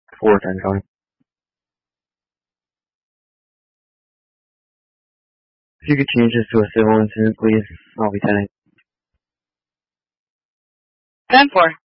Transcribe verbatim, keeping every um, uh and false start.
Four, ten, Tony. If you could change this to a civil incident, please, I'll be ten. ten four.